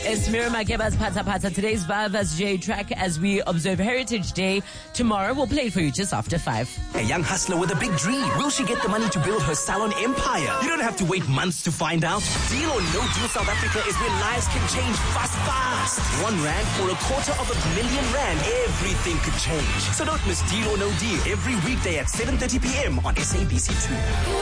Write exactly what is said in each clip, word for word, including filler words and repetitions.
It's Miriam Makeba's Pata Pata. Today's Vava's J track as we observe Heritage Day. Tomorrow we'll play it for you just after five. A young hustler with a big dream. Will she get the money to build her salon empire? You don't have to wait months to find out. Deal or No Deal South Africa is where lives can change fast, fast. One rand for a quarter of a million rand. Everything could change. So don't miss Deal or No Deal every weekday at seven thirty p.m. on S A B C two.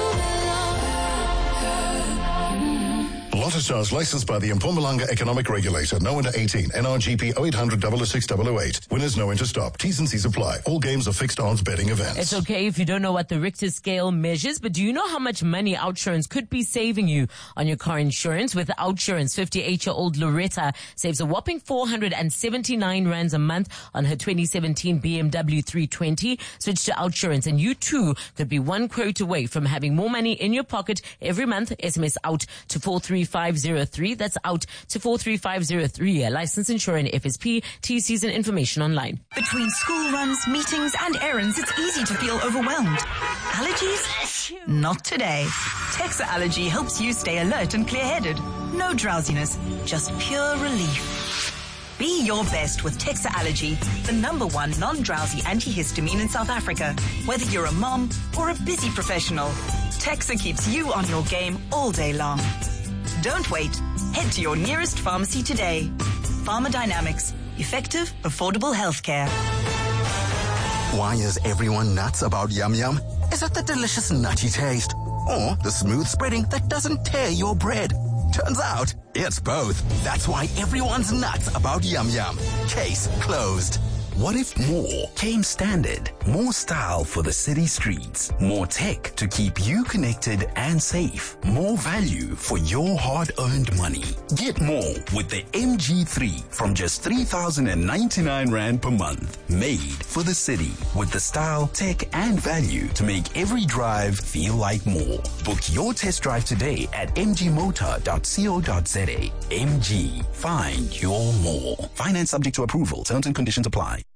Lotto Stars licensed by the Mpumalanga Economic Regulator. No under eighteen. N R G P oh eight hundred, oh oh six, oh oh eight. Winners know when to stop. T's and C's apply. All games are fixed odds betting events. It's okay if you don't know what the Richter scale measures, but do you know how much money OUTsurance could be saving you on your car insurance? With OUTsurance, fifty-eight-year-old Loretta saves a whopping four hundred seventy-nine rands a month on her twenty seventeen B M W three twenty. Switch to OUTsurance and you too could be one quote away from having more money in your pocket every month. S M S out to four three five zero three. That's out to four three five zero three. A licensed insurer in F S P. T Cs and information online. Between school runs, meetings and errands, it's easy to feel overwhelmed. Allergies? Not today. Texa Allergy helps you stay alert and clear-headed. No drowsiness, just pure relief. Be your best with Texa Allergy, the number one non-drowsy antihistamine in South Africa. Whether you're a mom or a busy professional, Texa keeps you on your game all day long. Don't wait. Head to your nearest pharmacy today. Pharmadynamics. Effective, affordable healthcare. Why is everyone nuts about Yum Yum? Is it the delicious nutty taste? Or the smooth spreading that doesn't tear your bread? Turns out, it's both. That's why everyone's nuts about Yum Yum. Case closed. What if more came standard? More style for the city streets. More tech to keep you connected and safe. More value for your hard-earned money. Get more with the M G three from just three thousand ninety-nine rand per month. Made for the city with the style, tech, and value to make every drive feel like more. Book your test drive today at m g motor dot co dot za. M G. Find your more. Finance subject to approval. Terms and conditions apply.